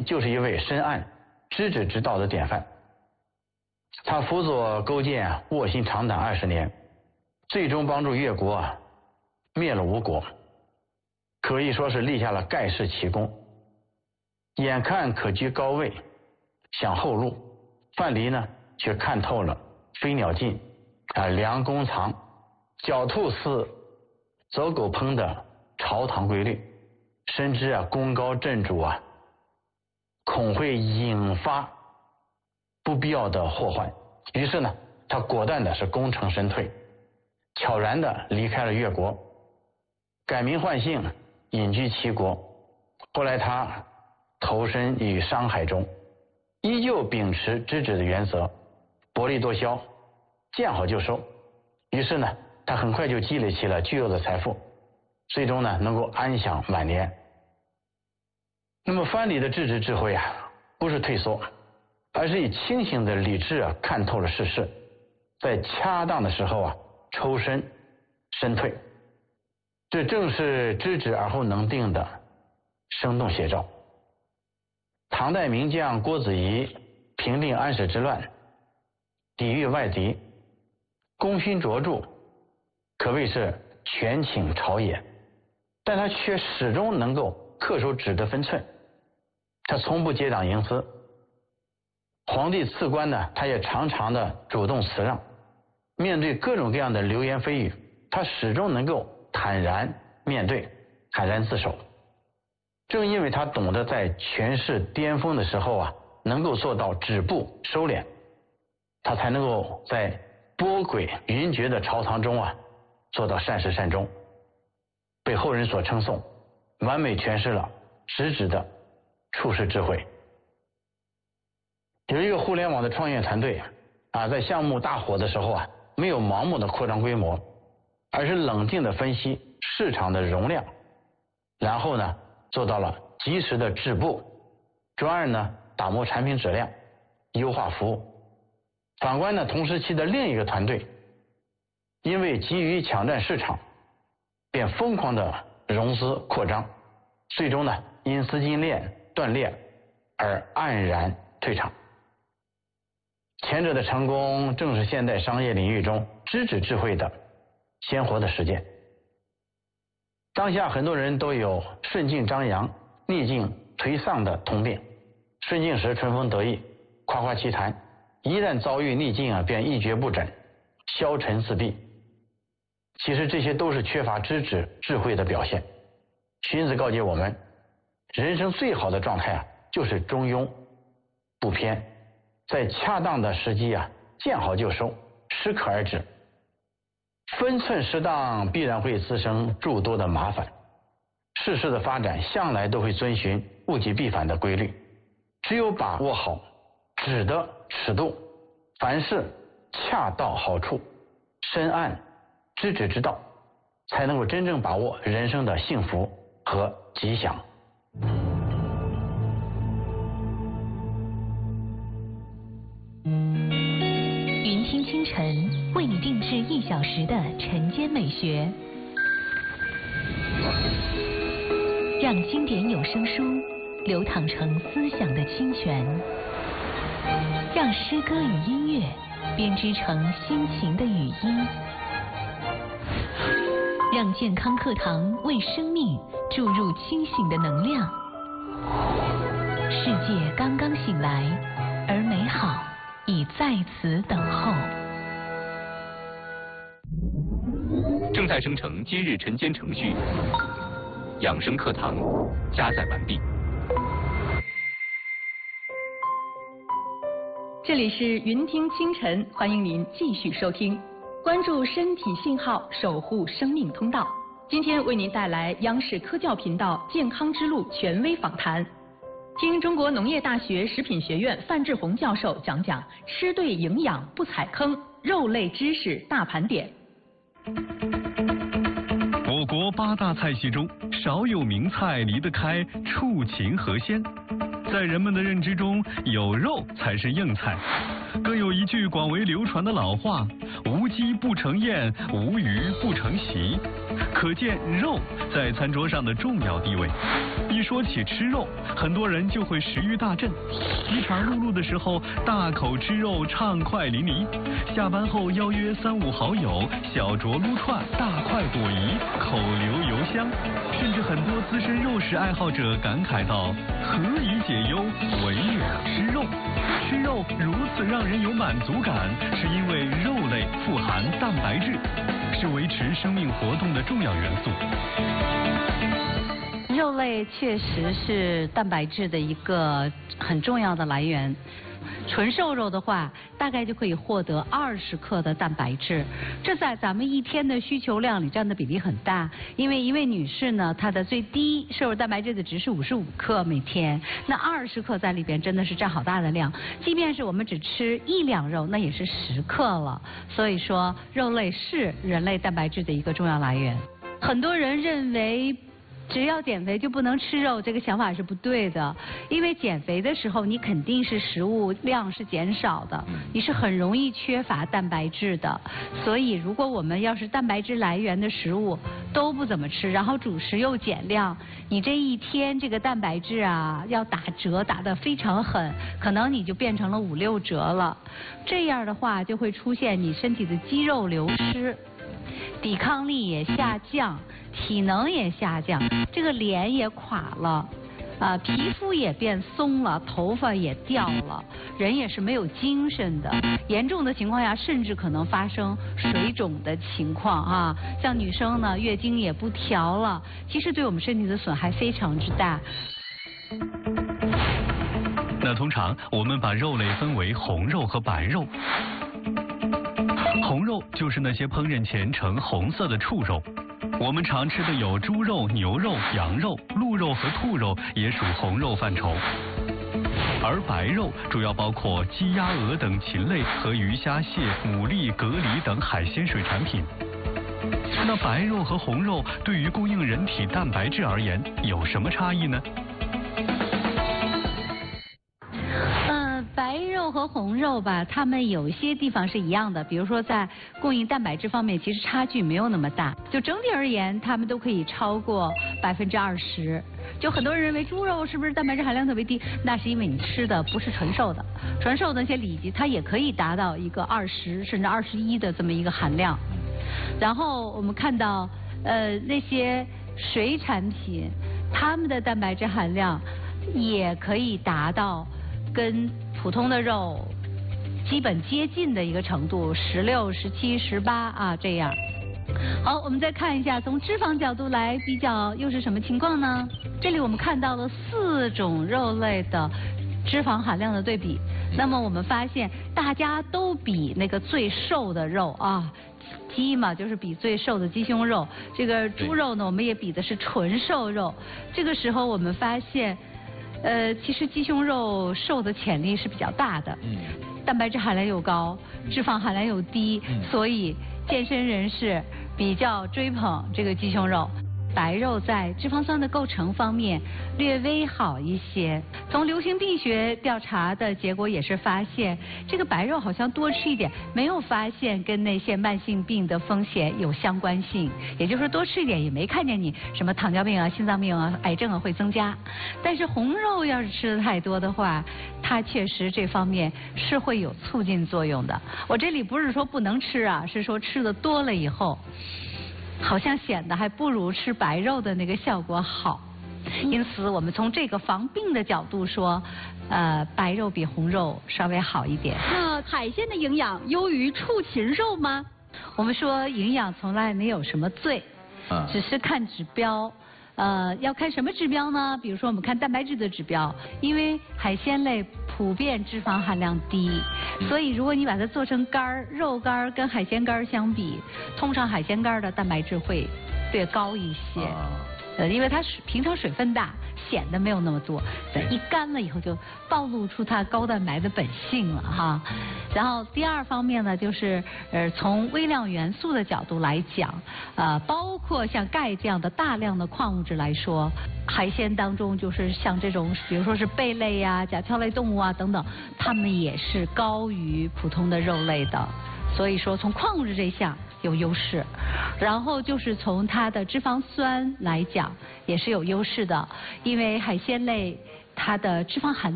就是一位深谙知止之道的典范。他辅佐勾践卧薪尝胆20年，最终帮助越国灭了吴国，可以说是立下了盖世奇功。眼看可居高位，想后路，范蠡呢却看透了飞鸟尽，良弓藏，狡兔死，走狗烹的朝堂规律，深知功高震主恐会引发不必要的祸患，于是呢，他果断的是功成身退，悄然的离开了越国，改名换姓，隐居齐国。后来他投身于商海中，依旧秉持知止的原则，薄利多销，见好就收。于是呢，他很快就积累起了巨额的财富，最终呢能够安享晚年。那么范蠡的知止智慧不是退缩，而是以清醒的理智看透了世事，在恰当的时候抽身身退，这正是知止而后能定的生动写照。唐代名将郭子仪平定安史之乱，抵御外敌，功勋卓著，可谓是权倾朝野，但他却始终能够恪守止的分寸，他从不结党营私。皇帝赐官呢，他也常常的主动辞让，面对各种各样的流言蜚语，他始终能够坦然面对，坦然自守。正因为他懂得在权势巅峰的时候能够做到止步收敛，他才能够在波诡云谲的朝堂中做到善始善终，被后人所称颂，完美诠释了知止的处世智慧。有一个互联网的创业团队在项目大火的时候没有盲目的扩张规模，而是冷静的分析市场的容量，然后呢做到了及时的止步，专案呢打磨产品质量，优化服务。反观呢同时期的另一个团队，因为急于抢占市场，便疯狂的融资扩张，最终呢因资金链断裂而黯然退场。前者的成功正是现代商业领域中知止智慧的鲜活的实践。当下很多人都有顺境张扬，逆境颓丧的通病，顺境时春风得意，夸夸其谈，一旦遭遇逆境便一蹶不振，消沉自闭。其实这些都是缺乏知止智慧的表现。荀子告诫我们，人生最好的状态就是中庸不偏，在恰当的时机见好就收，适可而止。分寸失当必然会滋生诸多的麻烦，世事的发展向来都会遵循物极必反的规律，只有把握好止的尺度，凡事恰到好处，深谙知止之道，才能够真正把握人生的幸福和吉祥。 云听清晨为你定制1小时的晨间美学，让经典有声书流淌成思想的清泉，让诗歌与音乐编织成心情的语音，让健康课堂为生命注入清醒的能量。世界刚刚醒来，而美好已在此等候。 正在生成今日晨间程序，养生课堂加载完毕。 这里是云听清晨，欢迎您继续收听，关注身体信号，守护生命通道。今天为您带来央视科教频道健康之路权威访谈，听中国农业大学食品学院范志红教授讲讲吃对营养不踩坑，肉类知识大盘点。 我国8大菜系中，少有名菜离得开畜禽河鲜。在人们的认知中，有肉才是硬菜。 更有一句广为流传的老话：无鸡不成宴，无鱼不成席。可见肉在餐桌上的重要地位。一说起吃肉，很多人就会食欲大振，饥肠辘辘的时候大口吃肉，畅快淋漓；下班后邀约3、5好友，小酌撸串，大快朵颐，口流油香。甚至很多资深肉食爱好者感慨道：何以解忧，唯有吃肉。吃肉如此让人有满足感，是因为肉类富含蛋白质，是维持生命活动的重要元素。 肉类确实是蛋白质的一个很重要的来源。纯瘦肉的话，大概就可以获得20克的蛋白质，这在咱们一天的需求量里占的比例很大。因为一位女士呢，她的最低摄入蛋白质的值是55克每天，那20克在里边真的是占好大的量。即便是我们只吃1两肉，那也是10克了。所以说，肉类是人类蛋白质的一个重要来源。很多人认为只要减肥就不能吃肉，这个想法是不对的。因为减肥的时候，你肯定是食物量是减少的，你是很容易缺乏蛋白质的。所以，如果我们要是蛋白质来源的食物都不怎么吃，然后主食又减量，你这一天这个蛋白质啊要打折打得非常狠，可能你就变成了5、6折了。这样的话就会出现你身体的肌肉流失，抵抗力也下降，体能也下降，这个脸也垮了，皮肤也变松了，头发也掉了，人也是没有精神的。严重的情况下，甚至可能发生水肿的情况啊。像女生呢，月经也不调了，其实对我们身体的损害非常之大。 那通常我们把肉类分为红肉和白肉。红肉就是那些烹饪前呈红色的畜肉，我们常吃的有猪肉、牛肉、羊肉、鹿肉和兔肉也属红肉范畴。而白肉主要包括鸡、鸭、鹅等禽类和鱼、虾、蟹、牡蛎、蛤蜊等海鲜水产品。那白肉和红肉对于供应人体蛋白质而言有什么差异呢？ 白肉和红肉吧，它们有一些地方是一样的，比如说在供应蛋白质方面，其实差距没有那么大。就整体而言，它们都可以超过20%。就很多人认为猪肉是不是蛋白质含量特别低？那是因为你吃的不是纯瘦的，纯瘦的那些里脊，它也可以达到一个20甚至21的这么一个含量。然后我们看到，那些水产品，它们的蛋白质含量也可以达到跟普通的肉基本接近的一个程度，16、17、18啊这样。好，我们再看一下从脂肪角度来比较又是什么情况呢？这里我们看到了4种肉类的脂肪含量的对比。那么我们发现大家都比那个最瘦的肉啊，鸡嘛就是比最瘦的鸡胸肉，这个猪肉呢我们也比的是纯瘦肉。这个时候我们发现其实鸡胸肉瘦的潜力是比较大的，蛋白质含量又高，脂肪含量又低，所以健身人士比较追捧这个鸡胸肉。白肉在脂肪酸的构成方面略微好一些。从流行病学调查的结果也是发现，这个白肉好像多吃一点，没有发现跟那些慢性病的风险有相关性。也就是说，多吃一点也没看见你什么糖尿病啊、心脏病啊、癌症啊会增加。但是红肉要是吃的太多的话，它确实这方面是会有促进作用的。我这里不是说不能吃啊，是说吃的多了以后，好像显得还不如吃白肉的那个效果好。因此我们从这个防病的角度说，白肉比红肉稍微好一点。 那海鲜的营养优于畜禽肉吗？ 我们说营养从来没有什么罪，只是看指标。要看什么指标呢？比如说我们看蛋白质的指标，因为海鲜类普遍脂肪含量低，所以如果你把它做成干儿，肉干儿跟海鲜干儿相比，通常海鲜干儿的蛋白质会略高一些。因为它平常水分大， 显得没有那么多。等一干了以后，就暴露出它高蛋白的本性了哈。然后第二方面呢，就是从微量元素的角度来讲，包括像钙这样的大量的矿物质来说，海鲜当中就是像这种，比如说是贝类啊、甲壳类动物啊等等，它们也是高于普通的肉类的。所以说从矿物质这一项有优势，然后就是从它的脂肪酸来讲也是有优势的，因为海鲜类它的脂肪含